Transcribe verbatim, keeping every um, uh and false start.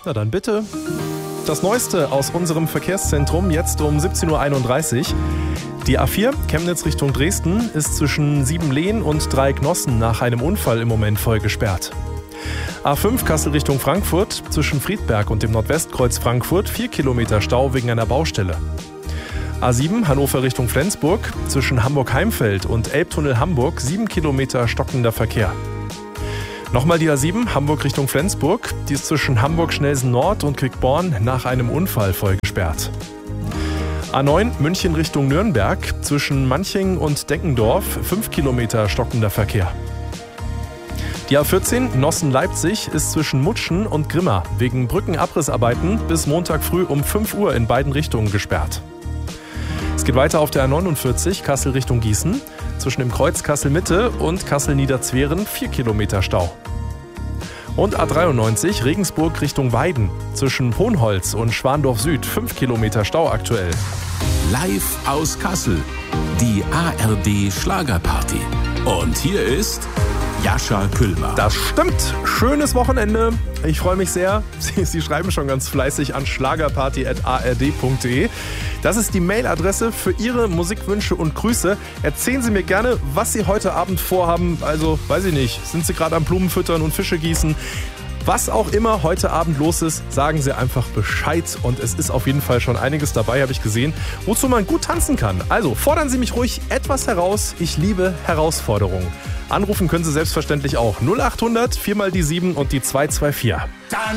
Na dann bitte. Das Neueste aus unserem Verkehrszentrum jetzt um siebzehn Uhr einunddreißig. Die A vier Chemnitz Richtung Dresden ist zwischen Siebenlehen und Dreiecknossen nach einem Unfall im Moment voll gesperrt. A fünf Kassel Richtung Frankfurt zwischen Friedberg und dem Nordwestkreuz Frankfurt vier Kilometer Stau wegen einer Baustelle. A sieben Hannover Richtung Flensburg zwischen Hamburg-Heimfeld und Elbtunnel Hamburg sieben Kilometer stockender Verkehr. Nochmal die A sieben Hamburg Richtung Flensburg, die ist zwischen Hamburg-Schnelsen Nord und Quickborn nach einem Unfall voll gesperrt. A neun München Richtung Nürnberg zwischen Manching und Deckendorf fünf Kilometer stockender Verkehr. Die A vierzehn Nossen-Leipzig ist zwischen Mutschen und Grimma wegen Brückenabrissarbeiten bis Montag früh um fünf Uhr in beiden Richtungen gesperrt. Es geht weiter auf der A neunundvierzig Kassel Richtung Gießen zwischen dem Kreuz Kassel-Mitte und Kassel-Niederzweren vier Kilometer Stau. Und A dreiundneunzig Regensburg Richtung Weiden zwischen Hohnholz und Schwandorf Süd fünf Kilometer Stau aktuell. Live aus Kassel, die A R D Schlagerparty. Und hier ist Jascha Küllmer. Das stimmt. Schönes Wochenende. Ich freue mich sehr. Sie, Sie schreiben schon ganz fleißig an schlagerparty at a r d punkt d e. Das ist die Mailadresse für Ihre Musikwünsche und Grüße. Erzählen Sie mir gerne, was Sie heute Abend vorhaben. Also, weiß ich nicht, sind Sie gerade am Blumen füttern und Fische gießen? Was auch immer heute Abend los ist, sagen Sie einfach Bescheid. Und es ist auf jeden Fall schon einiges dabei, habe ich gesehen, wozu man gut tanzen kann. Also fordern Sie mich ruhig etwas heraus. Ich liebe Herausforderungen. Anrufen können Sie selbstverständlich auch null acht hundert vier mal die sieben und die zwei zwei vier.